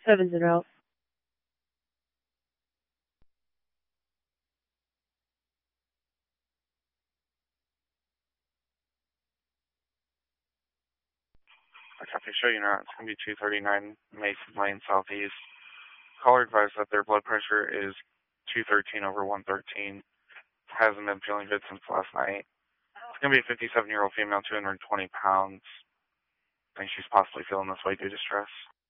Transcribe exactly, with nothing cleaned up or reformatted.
seven zero. I copy. Show you now. It's going to be two thirty-nine Mason Lane Southeast. Caller advised that their blood pressure is two thirteen over one thirteen. Hasn't been feeling good since last night. It's going to be a fifty-seven-year-old female, two hundred twenty pounds. I think she's possibly feeling this way due to stress.